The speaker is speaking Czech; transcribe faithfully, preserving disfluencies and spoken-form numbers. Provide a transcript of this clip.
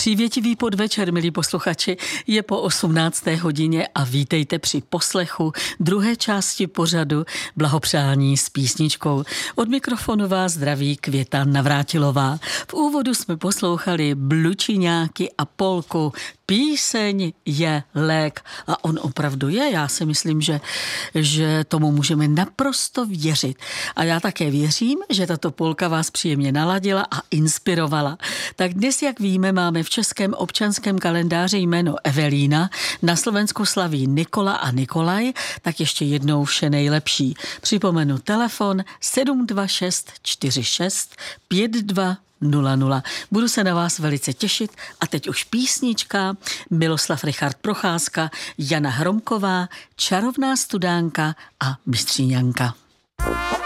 Přívětivý podvečer, milí posluchači, je po osmnácté hodině a vítejte při poslechu druhé části pořadu Blahopřání s písničkou. Od mikrofonu vás zdraví Květa Navrátilová. V úvodu jsme poslouchali Blučiňáky a polku Píseň je lék. A on opravdu je. Já si myslím, že, že tomu můžeme naprosto věřit. A já také věřím, že tato polka vás příjemně naladila a inspirovala. Tak dnes, jak víme, máme v českém občanském kalendáři jméno Evelína, na Slovensku slaví Nikola a Nikolaj, tak ještě jednou vše nejlepší. Připomenu telefon sedm dva šest čtyři šest pět dva nula nula. Budu se na vás velice těšit a teď už písnička. Miloslav Richard Procházka, Jana Hromková, Čarovná studánka a Mistříňanka.